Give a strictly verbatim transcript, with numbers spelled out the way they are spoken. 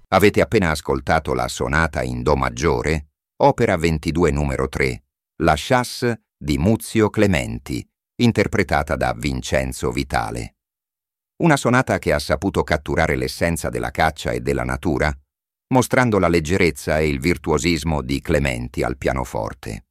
Avete appena ascoltato la sonata in Do maggiore, opera ventidue numero tre, La Chasse di Muzio Clementi, interpretata da Vincenzo Vitale. Una sonata che ha saputo catturare l'essenza della caccia e della natura, mostrando la leggerezza e il virtuosismo di Clementi al pianoforte.